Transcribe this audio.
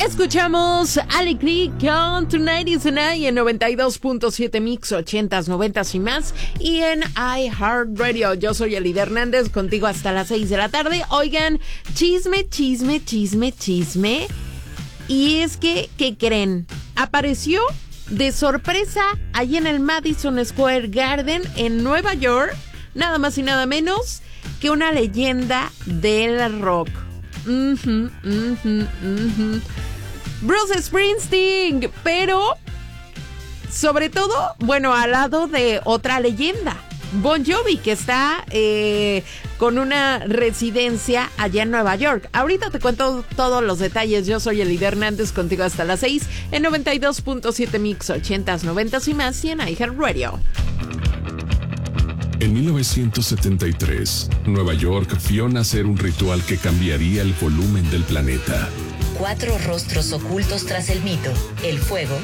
Escuchamos Ali Creek con Tonight is the Night en 92.7 Mix, 80s, 90s y más, y en iHeartRadio. Yo soy Elida Hernández, contigo hasta las 6 de la tarde. Oigan, chisme. Y es que, ¿qué creen? Apareció de sorpresa allí en el Madison Square Garden en Nueva York, nada más y nada menos que una leyenda del rock. Bruce Springsteen, pero sobre todo, bueno, al lado de otra leyenda, Bon Jovi, que está con una residencia allá en Nueva York. Ahorita te cuento todos los detalles. Yo soy Elida Hernández, contigo hasta las 6 en 92.7 Mix, 80s, 90s y más, y en iHeartRadio. En 1973, Nueva York vio nacer un ritual que cambiaría el volumen del planeta. 4 rostros ocultos tras el mito, el fuego